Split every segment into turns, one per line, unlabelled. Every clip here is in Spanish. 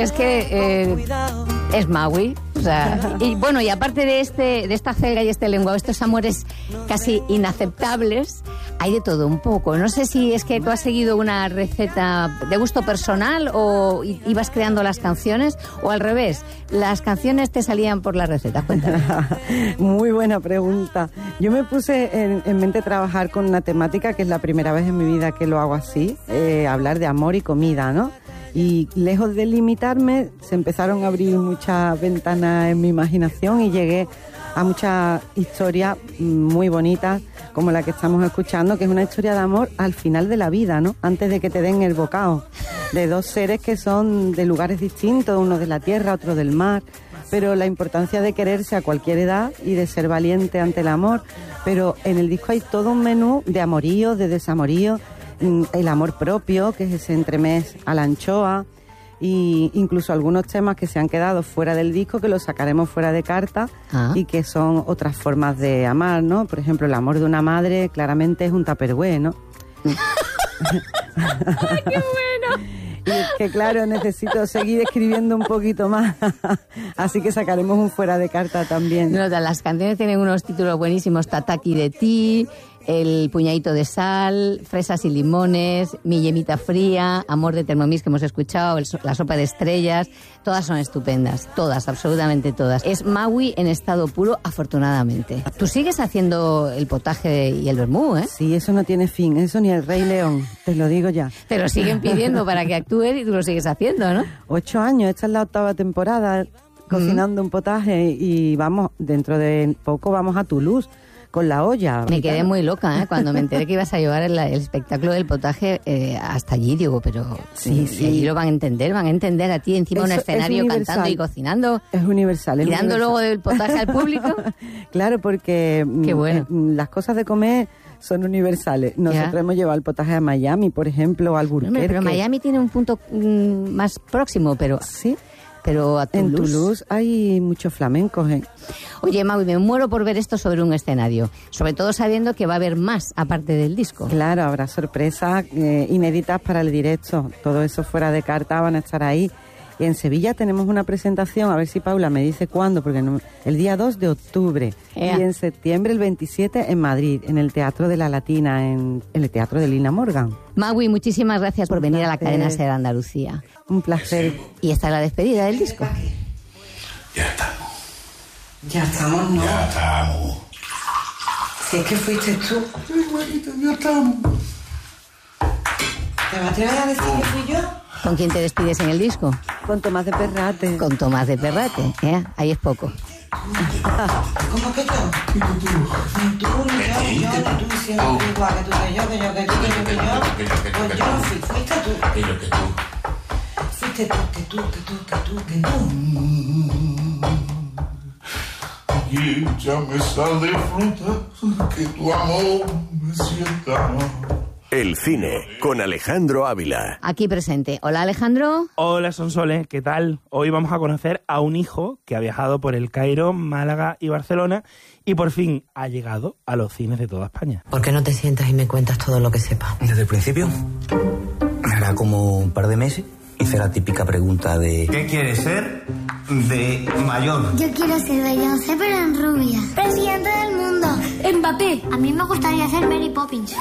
Es que es Maui, o sea, y bueno, y aparte de esta celga y este lenguaje, estos amores casi inaceptables, hay de todo un poco. No sé si es que tú has seguido una receta de gusto personal o ibas creando las canciones, o al revés, las canciones te salían por la receta. Cuéntame.
Muy buena pregunta. Yo me puse en mente trabajar con una temática que es la primera vez en mi vida que lo hago así, hablar de amor y comida, ¿no? Y lejos de limitarme, se empezaron a abrir muchas ventanas en mi imaginación y llegué a muchas historias muy bonitas, como la que estamos escuchando, que es una historia de amor al final de la vida, ¿no? Antes de que te den el bocado, de dos seres que son de lugares distintos, uno de la tierra, otro del mar, pero la importancia de quererse a cualquier edad y de ser valiente ante el amor. Pero en el disco hay todo un menú de amoríos, de desamoríos, el amor propio, que es ese entremés a la anchoa, y incluso algunos temas que se han quedado fuera del disco, que los sacaremos fuera de carta, y que son otras formas de amar, ¿no? Por ejemplo, el amor de una madre claramente es un tupperware, ¿no?
¡Ay, qué bueno!
Y que claro, necesito seguir escribiendo un poquito más, así que sacaremos un fuera de carta también.
No, las canciones tienen unos títulos buenísimos: Tataki de ti, El puñadito de sal, Fresas y limones, Mi yemita fría, Amor de Thermomix, que hemos escuchado, La sopa de estrellas. Todas son estupendas, todas, absolutamente todas. Es Maui en estado puro, afortunadamente. Tú sigues haciendo el potaje y el vermú, ¿eh?
Sí, eso no tiene fin, eso ni el Rey León, te lo digo ya.
Te lo siguen pidiendo para que actúes y tú lo sigues haciendo, ¿no?
8 años, esta es la 8ª temporada cocinando un potaje, y vamos, dentro de poco vamos a Toulouse con la olla.
Me quedé muy loca, ¿eh? Cuando me enteré que ibas a llevar el espectáculo del potaje hasta allí, digo, pero
sí.
Allí lo van a entender a ti encima de un escenario cantando y cocinando.
Es universal.
Y dando luego del potaje al público.
Claro, porque
qué bueno.
Las cosas de comer son universales. Nosotros hemos llevado el potaje a Miami, por ejemplo, o al Albuquerque.
No, pero Miami tiene un punto más próximo, pero...
Sí.
Pero a Toulouse...
En Toulouse hay muchos flamencos.
Oye, Maui, me muero por ver esto sobre un escenario, sobre todo sabiendo que va a haber más aparte del disco.
Claro, habrá sorpresas inéditas para el directo. Todo eso fuera de carta van a estar ahí. Y en Sevilla tenemos una presentación, a ver si Paula me dice cuándo, porque el día 2 de octubre. Y en septiembre el 27 en Madrid, en el Teatro de la Latina, en el Teatro de Lina Morgan.
Maui, muchísimas gracias por venir a la cadena SER Andalucía.
Un placer.
Y esta es la despedida del disco.
Ya estamos.
Ya estamos, ¿no?
Ya estamos.
Si es que fuiste tú.
Sí, güerita, ya estamos.
¿Te vas a atrever a decir que fui yo?
¿Con quién te despides en el disco?
Con Tomás de Perrate.
Con Tomás de Perrate, ¿eh? Ahí es poco.
¿Cómo que yo?
¿Y tú?
Ni tú, ni yo, ni tú, siempre igual que tú, que yo. Pues yo no fui, fuiste tú.
Que yo, que tú.
Fuiste tú.
Y ya me sal de fruta, que tu amor me sienta más.
El cine, con Alejandro Ávila.
Aquí presente. Hola, Alejandro.
Hola, Sonsoles, ¿qué tal? Hoy vamos a conocer a un hijo que ha viajado por el Cairo, Málaga y Barcelona y por fin ha llegado a los cines de toda España.
¿Por qué no te sientas y me cuentas todo lo que sepas?
Desde el principio, hará como un par de meses, hice la típica pregunta de...
¿Qué quieres ser de mayor?
Yo quiero ser Beyoncé, pero en rubia. Presidente del mundo. Mbappé. A mí me gustaría ser Mary Poppins.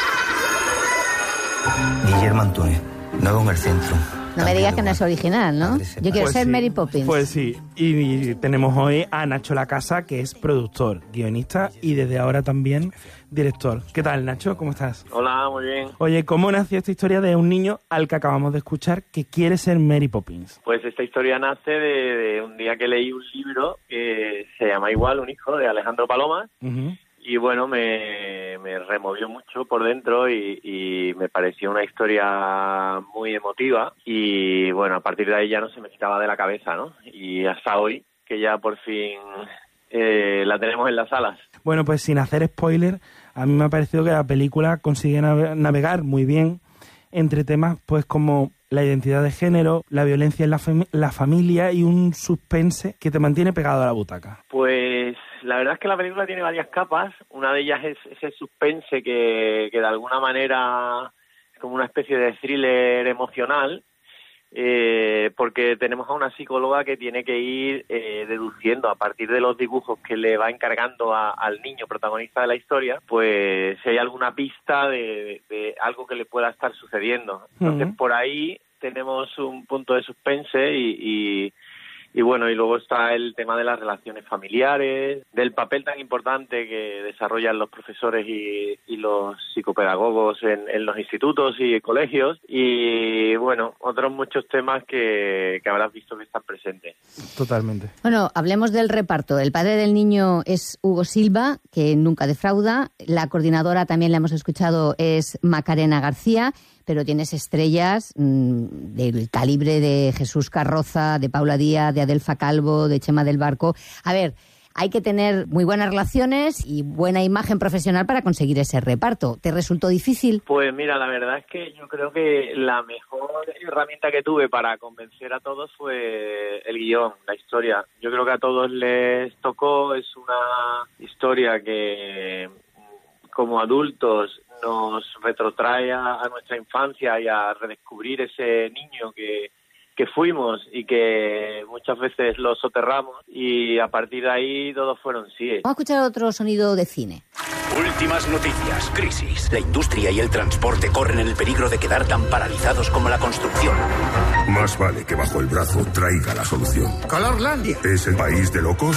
Guillermo Antúnez, nuevo en el centro.
No me digas que no es original, ¿no? Yo quiero ser
sí,
Mary Poppins.
Pues sí, y tenemos hoy a Nacho Lacasa, que es productor, guionista y desde ahora también director. ¿Qué tal, Nacho? ¿Cómo estás?
Hola, muy bien.
Oye, ¿cómo nació esta historia de un niño al que acabamos de escuchar que quiere ser Mary Poppins?
Pues esta historia nace de un día que leí un libro que se llama igual, Un hijo, de Alejandro Palomas.
Uh-huh.
Y bueno, me removió mucho por dentro y me pareció una historia muy emotiva. Y bueno, a partir de ahí ya no se me quitaba de la cabeza, ¿no? Y hasta hoy, que ya por fin la tenemos en las salas.
Bueno, pues sin hacer spoiler, a mí me ha parecido que la película consigue navegar muy bien entre temas pues como la identidad de género, la violencia en la familia y un suspense que te mantiene pegado a la butaca.
Pues la verdad es que la película tiene varias capas. Una de ellas es ese suspense que de alguna manera es como una especie de thriller emocional. porque tenemos a una psicóloga que tiene que ir deduciendo a partir de los dibujos que le va encargando al niño protagonista de la historia, pues si hay alguna pista de algo que le pueda estar sucediendo. Entonces, por ahí tenemos un punto de suspense y bueno, y luego está el tema de las relaciones familiares, del papel tan importante que desarrollan los profesores y los psicopedagogos en los institutos y colegios, y bueno, otros muchos temas que habrás visto que están presentes.
Totalmente.
Bueno, hablemos del reparto. El padre del niño es Hugo Silva, que nunca defrauda. La coordinadora, también la hemos escuchado, es Macarena García, pero tienes estrellas del calibre de Jesús Carroza, de Paula Díaz, de Adelfa Calvo, de Chema del Barco. A ver, hay que tener muy buenas relaciones y buena imagen profesional para conseguir ese reparto. ¿Te resultó difícil?
Pues mira, la verdad es que yo creo que la mejor herramienta que tuve para convencer a todos fue el guión, la historia. Yo creo que a todos les tocó, es una historia que como adultos nos retrotrae a nuestra infancia y a redescubrir ese niño que fuimos y que muchas veces lo soterramos, y a partir de ahí todos fueron sí.
Vamos a escuchar otro sonido de cine.
Últimas noticias, crisis. La industria y el transporte corren el peligro de quedar tan paralizados como la construcción.
Más vale que bajo el brazo traiga la solución.
Colorlandia.
¿Es el país de locos?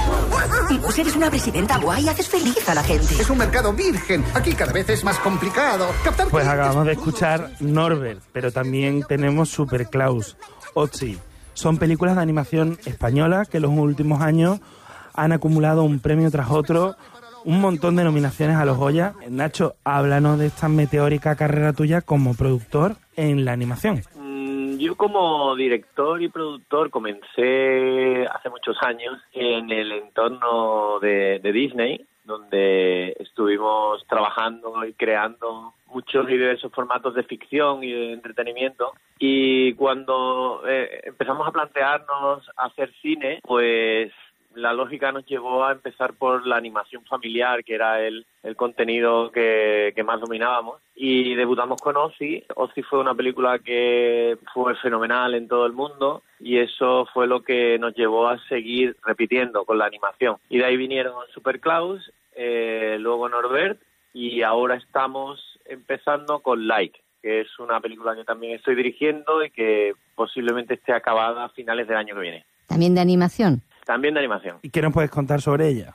Pues eres una presidenta guay, haces feliz a la gente.
Es un mercado virgen. Aquí cada vez es más complicado captar.
Pues acabamos de escuchar Norbert, pero también tenemos Super Klaus, Otzi. Son películas de animación española que en los últimos años han acumulado un premio tras otro, un montón de nominaciones a los Goya. Nacho, háblanos de esta meteórica carrera tuya como productor en la animación.
Yo como director y productor comencé hace muchos años en el entorno de Disney, donde estuvimos trabajando y creando muchos y diversos formatos de ficción y de entretenimiento. Y cuando empezamos a plantearnos hacer cine, pues la lógica nos llevó a empezar por la animación familiar, que era el contenido que más dominábamos. Y debutamos con Ozzy. Ozzy fue una película que fue fenomenal en todo el mundo, y eso fue lo que nos llevó a seguir repitiendo con la animación. Y de ahí vinieron Super Klaus, luego Norbert, y ahora estamos empezando con Like, que es una película que también estoy dirigiendo y que posiblemente esté acabada a finales del año que viene.
¿También de animación?
También de animación.
¿Y qué nos puedes contar sobre ella?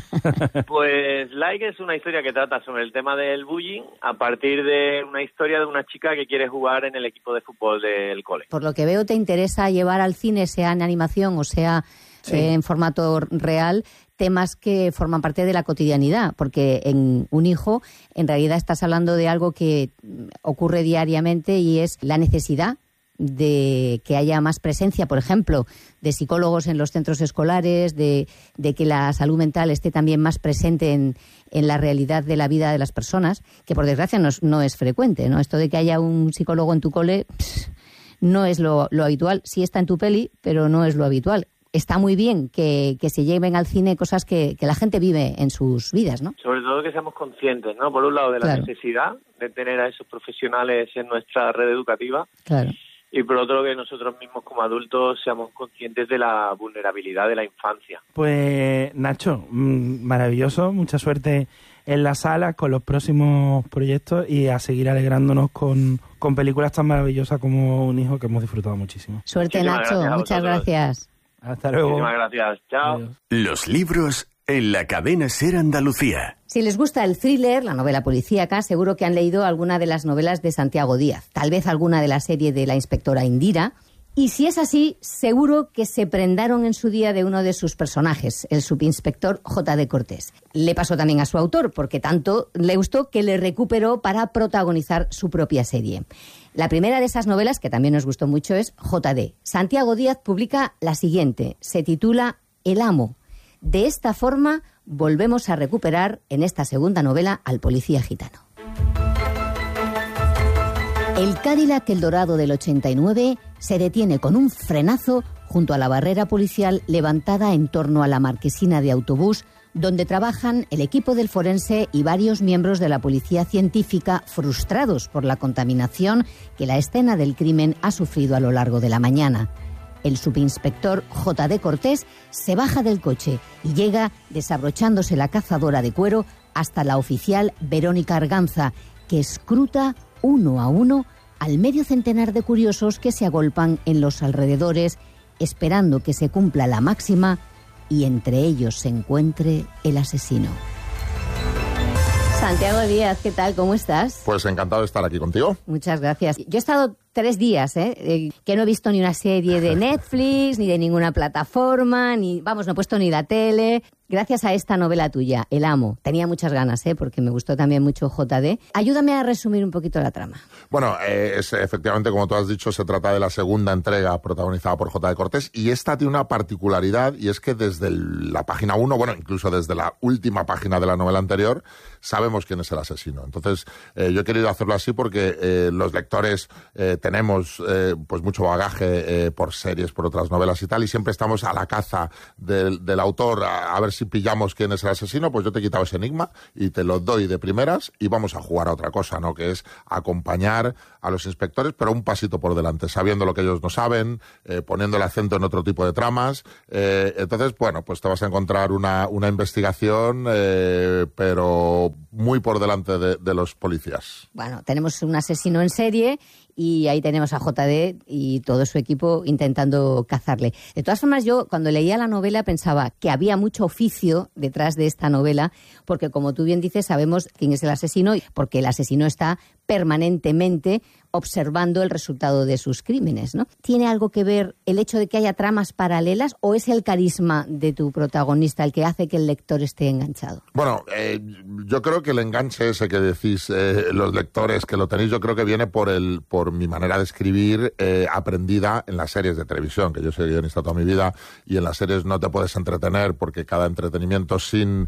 Pues Like es una historia que trata sobre el tema del bullying a partir de una historia de una chica que quiere jugar en el equipo de fútbol del cole.
Por lo que veo, te interesa llevar al cine, sea en animación o sea en formato real, temas que forman parte de la cotidianidad, porque en Un hijo en realidad estás hablando de algo que ocurre diariamente, y es la necesidad de que haya más presencia, por ejemplo, de psicólogos en los centros escolares, de que la salud mental esté también más presente en la realidad de la vida de las personas, que por desgracia no es frecuente, ¿no? Esto de que haya un psicólogo en tu cole no es lo habitual. Sí está en tu peli, pero no es lo habitual. Está muy bien que se lleven al cine cosas que la gente vive en sus vidas, ¿no?
Sobre todo que seamos conscientes, ¿no? Por un lado, de la necesidad de tener a esos profesionales en nuestra red educativa.
Claro.
Y por otro, que nosotros mismos como adultos seamos conscientes de la vulnerabilidad de la infancia.
Pues Nacho, maravilloso, mucha suerte en la sala con los próximos proyectos y a seguir alegrándonos con películas tan maravillosas como Un hijo, que hemos disfrutado muchísimo.
Suerte,
Muchísimas
Nacho, muchas gracias.
Hasta luego.
Muchísimas gracias, chao.
Adiós.
Los libros en la Cadena SER Andalucía.
Si les gusta el thriller, la novela policíaca, seguro que han leído alguna de las novelas de Santiago Díaz, tal vez alguna de la serie de la inspectora Indira. Y si es así, seguro que se prendaron en su día de uno de sus personajes, el subinspector J.D. Cortés. Le pasó también a su autor, porque tanto le gustó que le recuperó para protagonizar su propia serie. La primera de esas novelas, que también nos gustó mucho, es J.D. Santiago Díaz publica la siguiente, se titula El amo. De esta forma, volvemos a recuperar en esta segunda novela al policía gitano. El Cadillac Eldorado del 89 se detiene con un frenazo junto a la barrera policial levantada en torno a la marquesina de autobús donde trabajan el equipo del forense y varios miembros de la policía científica frustrados por la contaminación que la escena del crimen ha sufrido a lo largo de la mañana. El subinspector J.D. Cortés se baja del coche y llega desabrochándose la cazadora de cuero hasta la oficial Verónica Arganza, que escruta uno a uno al medio centenar de curiosos que se agolpan en los alrededores, esperando que se cumpla la máxima y entre ellos se encuentre el asesino. Santiago Díaz, ¿qué tal? ¿Cómo estás?
Pues encantado de estar aquí contigo.
Muchas gracias. Yo he estado 3 días, que no he visto ni una serie de Netflix, ni de ninguna plataforma, no he puesto ni la tele. Gracias a esta novela tuya, El Amo. Tenía muchas ganas, porque me gustó también mucho JD. Ayúdame a resumir un poquito la trama.
Bueno, efectivamente, como tú has dicho, se trata de la segunda entrega protagonizada por J.D. Cortés, y esta tiene una particularidad, y es que desde la página 1, bueno, incluso desde la última página de la novela anterior, sabemos quién es el asesino. Entonces, yo he querido hacerlo así porque los lectores tenemos pues mucho bagaje por series, por otras novelas y tal, y siempre estamos a la caza del autor a ver si pillamos quién es el asesino. Pues yo te he quitado ese enigma y te lo doy de primeras y vamos a jugar a otra cosa, ¿no? Que es acompañar a los inspectores, pero un pasito por delante, sabiendo lo que ellos no saben, poniendo el acento en otro tipo de tramas. Entonces, bueno, pues te vas a encontrar una investigación, pero muy por delante de los policías.
Bueno, tenemos un asesino en serie y ahí tenemos a JD y todo su equipo intentando cazarle. De todas formas, yo cuando leía la novela pensaba que había mucho oficio detrás de esta novela, porque como tú bien dices, sabemos quién es el asesino, porque el asesino está permanentemente observando el resultado de sus crímenes, ¿no? ¿Tiene algo que ver el hecho de que haya tramas paralelas o es el carisma de tu protagonista el que hace que el lector esté enganchado?
Bueno, yo creo que el enganche ese que decís los lectores que lo tenéis, yo creo que viene por mi manera de escribir aprendida en las series de televisión, que yo soy guionista toda mi vida, y en las series no te puedes entretener porque cada entretenimiento sin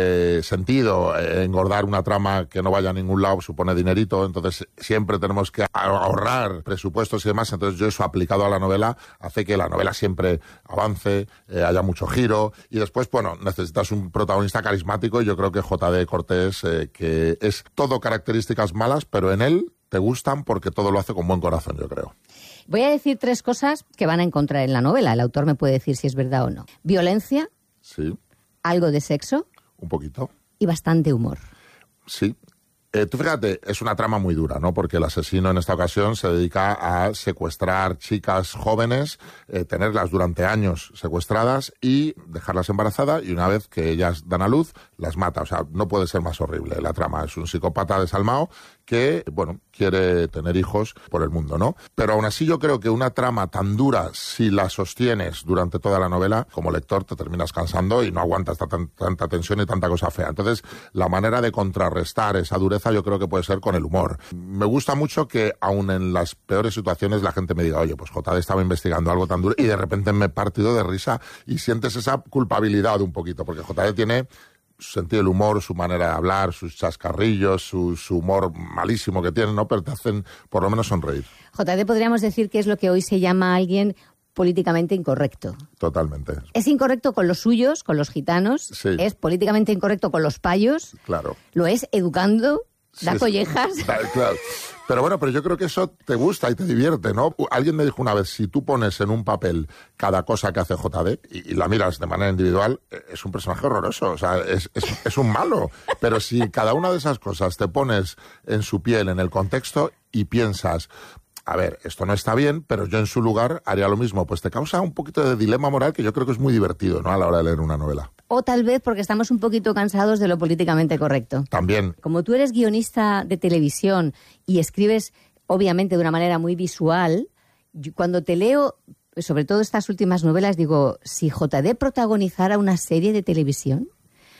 sentido, engordar una trama que no vaya a ningún lado supone dinerito, entonces siempre tenemos que ahorrar presupuestos y demás. Entonces yo eso aplicado a la novela hace que la novela siempre avance, haya mucho giro, y después, bueno, necesitas un protagonista carismático, y yo creo que J.D. Cortés, que es todo características malas, pero en él te gustan porque todo lo hace con buen corazón, yo creo.
Voy a decir 3 cosas que van a encontrar en la novela. El autor me puede decir si es verdad o no. Violencia.
Sí.
Algo de sexo.
Un poquito.
Y bastante humor.
Sí. Tú fíjate, es una trama muy dura, ¿no? Porque el asesino en esta ocasión se dedica a secuestrar chicas jóvenes, tenerlas durante años secuestradas y dejarlas embarazadas, y una vez que ellas dan a luz, las mata. O sea, no puede ser más horrible la trama. Es un psicópata desalmado que, bueno, quiere tener hijos por el mundo, ¿no? Pero aún así yo creo que una trama tan dura, si la sostienes durante toda la novela, como lector te terminas cansando y no aguantas tanta tensión y tanta cosa fea. Entonces, la manera de contrarrestar esa dureza yo creo que puede ser con el humor. Me gusta mucho que aun en las peores situaciones la gente me diga, oye, pues JD estaba investigando algo tan duro, y de repente me he partido de risa, y sientes esa culpabilidad un poquito, porque JD tiene su sentido del humor, su manera de hablar, sus chascarrillos, su humor malísimo que tiene, ¿no? Pero te hacen por lo menos sonreír.
JD podríamos decir que es lo que hoy se llama alguien políticamente incorrecto.
Totalmente.
Es incorrecto con los suyos, con los gitanos,
sí.
Es políticamente incorrecto con los payos,
claro.
Lo es educando, da collejas.
Claro. Pero bueno, pero yo creo que eso te gusta y te divierte, ¿no? Alguien me dijo una vez, si tú pones en un papel cada cosa que hace JD y la miras de manera individual, es un personaje horroroso, o sea, es un malo. Pero si cada una de esas cosas te pones en su piel, en el contexto, y piensas, a ver, esto no está bien, pero yo en su lugar haría lo mismo, pues te causa un poquito de dilema moral que yo creo que es muy divertido, ¿no?, a la hora de leer una novela.
O tal vez porque estamos un poquito cansados de lo políticamente correcto.
También.
Como tú eres guionista de televisión y escribes, obviamente, de una manera muy visual, cuando te leo, sobre todo estas últimas novelas, digo, si JD protagonizara una serie de televisión,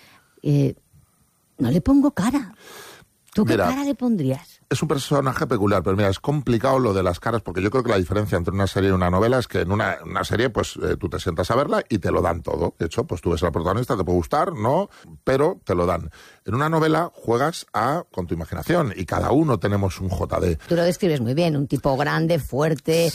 no le pongo cara. ¿Tú qué cara le pondrías?
Es un personaje peculiar, pero mira, es complicado lo de las caras, porque yo creo que la diferencia entre una serie y una novela es que en una serie, pues tú te sientas a verla y te lo dan todo. De hecho, pues tú ves al protagonista, te puede gustar, ¿no? Pero te lo dan. En una novela juegas con tu imaginación y cada uno tenemos un JD.
Tú lo describes muy bien, un tipo grande, fuerte,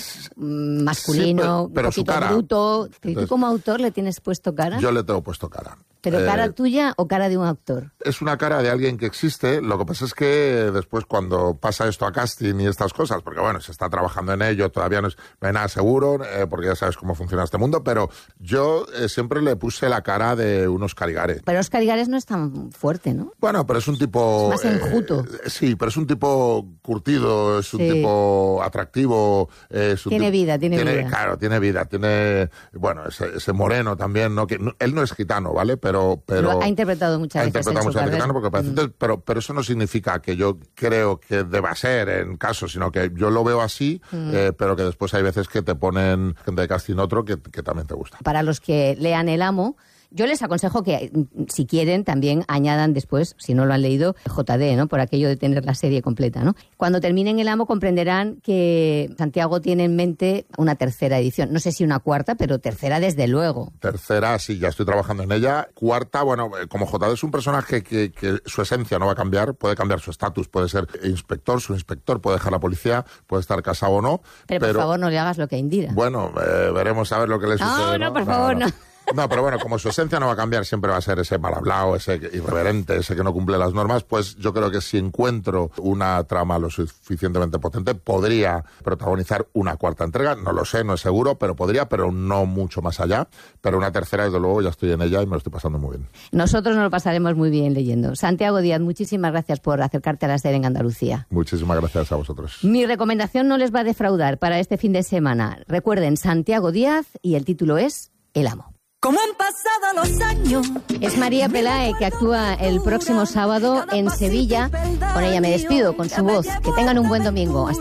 masculino,
pero
un poquito bruto. ¿Y tú como autor le tienes puesto cara?
Yo le tengo puesto cara.
¿Pero cara tuya o cara de un actor?
Es una cara de alguien que existe. Lo que pasa es que después cuando pasa esto a casting y estas cosas, porque bueno, se está trabajando en ello, todavía no hay nada seguro, porque ya sabes cómo funciona este mundo, pero yo siempre le puse la cara de un Óscar Igares.
Pero Óscar Igares no es tan fuerte, ¿no?
Bueno, pero es un tipo...
Es más enjuto.
Sí, pero es un tipo curtido, es un tipo atractivo.
Tiene vida.
Claro, tiene vida. Tiene, bueno, ese moreno también, ¿no? Él no es gitano, ¿vale? Pero
ha interpretado muchas veces en su carrera.
Porque parece, pero eso no significa que yo creo que deba ser en caso, sino que yo lo veo así, pero que después hay veces que te ponen gente de casting otro que también te gusta.
Para los que lean El Amo, yo les aconsejo que, si quieren, también añadan después, si no lo han leído, JD, ¿no? Por aquello de tener la serie completa, ¿no? Cuando terminen El Amo comprenderán que Santiago tiene en mente una tercera edición. No sé si una cuarta, pero tercera desde luego.
Tercera, sí, ya estoy trabajando en ella. Cuarta, bueno, como JD es un personaje que su esencia no va a cambiar, puede cambiar su estatus, puede ser inspector, subinspector, puede dejar la policía, puede estar casado o no.
Pero por favor no le hagas lo que a Indira.
Bueno, veremos a ver lo que le sucede.
No, por favor, no.
No, pero bueno, como su esencia no va a cambiar, siempre va a ser ese mal hablado, ese irreverente, ese que no cumple las normas, pues yo creo que si encuentro una trama lo suficientemente potente, podría protagonizar una cuarta entrega. No lo sé, no es seguro, pero podría, pero no mucho más allá. Pero una tercera, desde luego, ya estoy en ella y me lo estoy pasando muy bien.
Nosotros nos lo pasaremos muy bien leyendo. Santiago Díaz, muchísimas gracias por acercarte a la serie en Andalucía.
Muchísimas gracias a vosotros.
Mi recomendación no les va a defraudar para este fin de semana. Recuerden, Santiago Díaz, y el título es El Amo.
¿Cómo han pasado los años?
Es María Pelae, que actúa el próximo sábado en Sevilla. Con ella me despido, con su voz. Que tengan un buen domingo. Hasta